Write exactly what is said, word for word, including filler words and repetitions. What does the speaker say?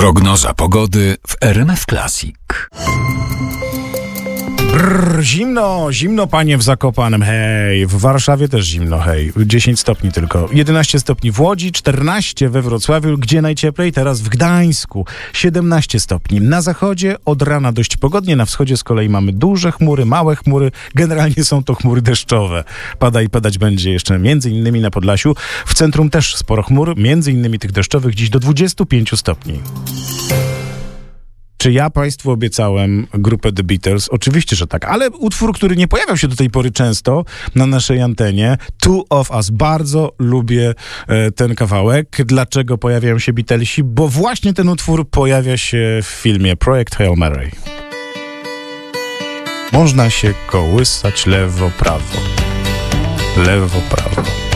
Prognoza pogody w R M F Classic. Brrr, zimno, zimno panie w Zakopanem, hej, w Warszawie też zimno, hej, dziesięć stopni tylko, jedenaście stopni w Łodzi, czternaście we Wrocławiu, gdzie najcieplej, teraz w Gdańsku, siedemnaście stopni. Na zachodzie od rana dość pogodnie, na wschodzie z kolei mamy duże chmury, małe chmury, generalnie są to chmury deszczowe. Pada i padać będzie jeszcze między innymi na Podlasiu, w centrum też sporo chmur, między innymi tych deszczowych, dziś do dwudziestu pięciu stopni. Czy ja państwu obiecałem grupę The Beatles? Oczywiście, że tak, ale utwór, który nie pojawiał się do tej pory często na naszej antenie, Two of Us. Bardzo lubię e, ten kawałek. Dlaczego pojawiają się Beatlesi? Bo właśnie ten utwór pojawia się w filmie Projekt Hail Mary. Można się kołysać lewo, prawo. Lewo, prawo.